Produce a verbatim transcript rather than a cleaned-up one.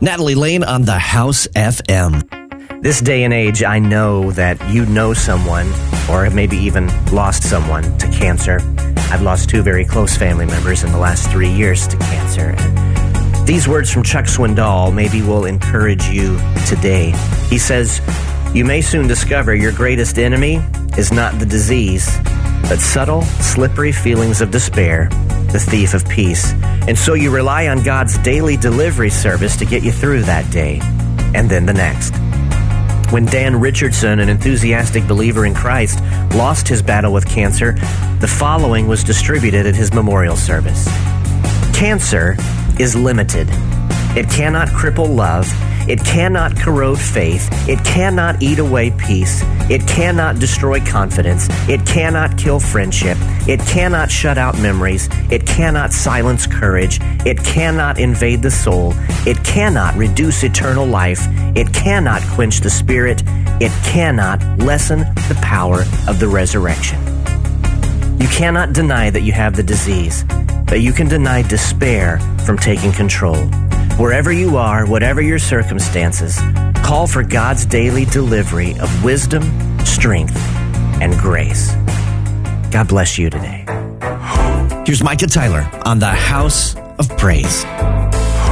Natalie Lane on the House F M. This day and age, I know that you know someone, or have maybe even lost someone to cancer. I've lost two very close family members in the last three years to cancer. And these words from Chuck Swindoll maybe will encourage you today. He says, "You may soon discover your greatest enemy is not the disease, but subtle, slippery feelings of despair, the thief of peace. And so you rely on God's daily delivery service to get you through that day, and then the next." When Dan Richardson, an enthusiastic believer in Christ, lost his battle with cancer, the following was distributed at his memorial service. Cancer is limited. It cannot cripple love. It cannot corrode faith. It cannot eat away peace. It cannot destroy confidence. It cannot kill friendship. It cannot shut out memories. It cannot silence courage. It cannot invade the soul. It cannot reduce eternal life. It cannot quench the spirit. It cannot lessen the power of the resurrection. You cannot deny that you have the disease, but you can deny despair from taking control. Wherever you are, whatever your circumstances, call for God's daily delivery of wisdom, strength, and grace. God bless you today. Here's Micah Tyler on the House of Praise.